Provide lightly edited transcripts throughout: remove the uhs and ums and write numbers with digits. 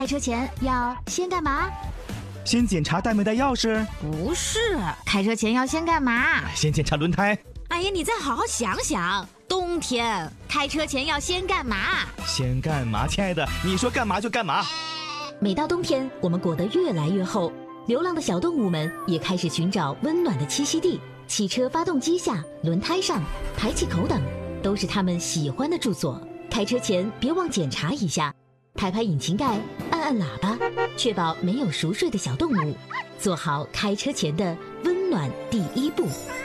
开车前要先干嘛？ 先检查带没带钥匙？ 不是，开车前要先干嘛？ 先检查轮胎。 哎呀，你再好好想想，冬天开车前要先干嘛？ 先干嘛？亲爱的，你说干嘛就干嘛。 每到冬天，我们裹得越来越厚，流浪的小动物们也开始寻找温暖的栖息地。汽车发动机下、轮胎上、排气口等，都是它们喜欢的住所。开车前别忘检查一下，拍拍引擎盖，按按喇叭，确保没有熟睡的小动物，做好开车前的温暖第一步。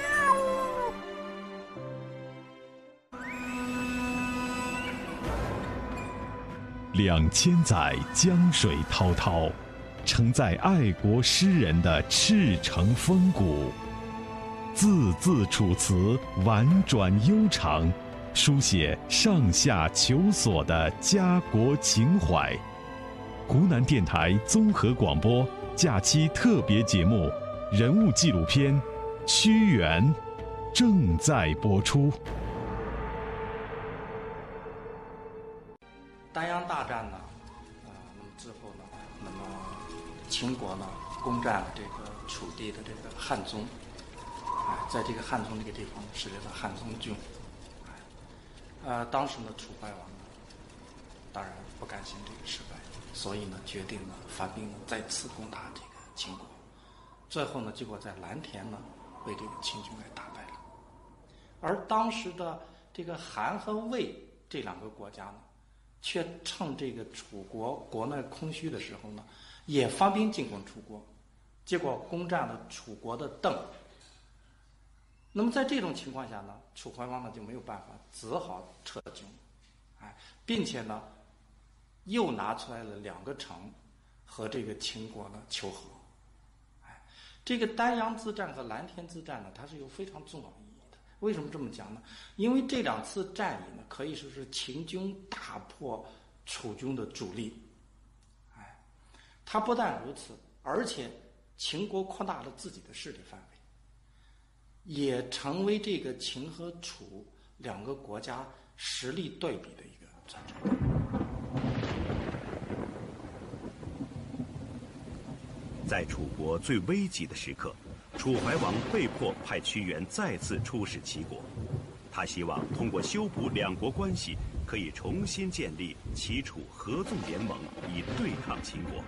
2000载江水滔滔，承载爱国诗人的赤诚风骨，字字楚辞婉转悠长，书写上下求索的家国情怀。湖南电台综合广播假期特别节目人物纪录片《屈原》正在播出。 丹阳大战呢，那么之后呢，那么秦国呢攻占了这个楚地的这个汉中，在这个汉中这个地方设立了汉中郡。当时呢，楚怀王呢，当然不甘心这个失败，所以呢，决定呢发兵呢再次攻打这个秦国。最后呢，结果在蓝田呢被这个秦军给打败了。而当时的这个韩和魏这两个国家呢，却趁这个楚国国内空虚的时候呢，也发兵进攻楚国，结果攻占了楚国的邓。那么在这种情况下呢，楚怀王呢就没有办法，只好撤军，并且呢，又拿出来了2个城和这个秦国呢求和。这个丹阳之战和蓝田之战呢，它是有非常重要意义的。为什么这么讲呢？因为这2次战役呢，可以说是秦军大破楚军的主力。它不但如此，而且秦国扩大了自己的势力范围，也成为这个秦和楚2个国家实力对比的一个战争。 在楚国最危急的时刻，楚怀王被迫派屈原再次出使齐国。他希望通过修补2国关系，可以重新建立齐楚合纵联盟，以对抗秦国。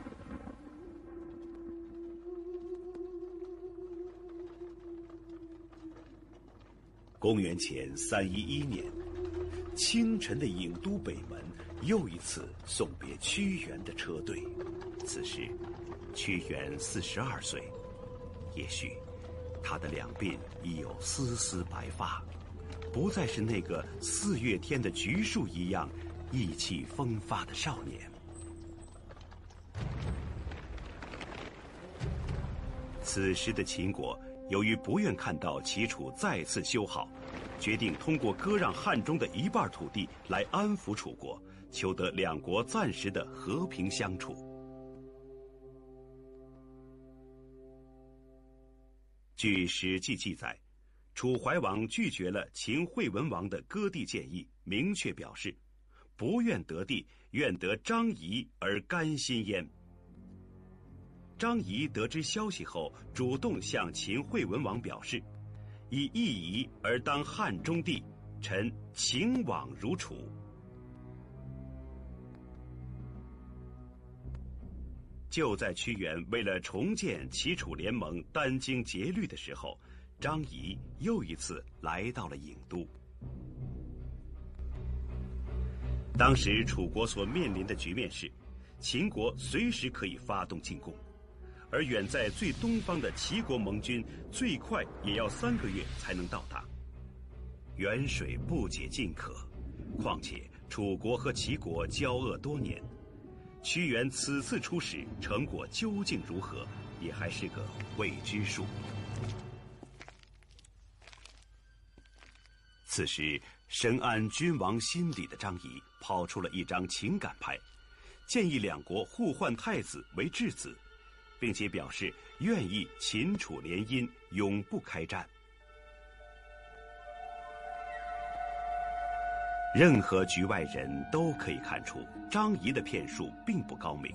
公元前311年，清晨的郢都北门又一次送别屈原的车队。此时，屈原42岁，也许他的两鬓已有丝丝白发，不再是那个4月天的橘树一样意气风发的少年。此时的秦国由于不愿看到齐楚再次修好，决定通过割让汉中的一半土地来安抚楚国，求得2国暂时的和平相处。据《史记》记载，楚怀王拒绝了秦惠文王的割地建议，明确表示不愿得地，愿得张仪而甘心焉。张仪得知消息后，主动向秦惠文王表示，以义夷而当汉中地，臣情往如楚。就在屈原为了重建齐楚联盟殚精竭虑的时候，张仪又一次来到了郢都。当时楚国所面临的局面是，秦国随时可以发动进攻，而远在最东方的齐国盟军最快也要3个月才能到达。远水不解近渴，况且楚国和齐国交恶多年，屈原此次出使成果究竟如何，也还是个未知数。此时深谙君王心理的张仪抛出了一张情感牌，建议2国互换太子为质子，并且表示愿意秦楚联姻，永不开战。 任何局外人都可以看出，张仪的骗术并不高明。